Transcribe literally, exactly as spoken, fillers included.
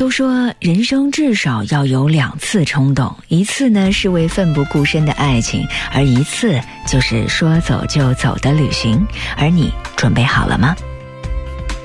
都说人生至少要有两次冲动，一次呢是为奋不顾身的爱情，而一次就是说走就走的旅行。而你准备好了吗？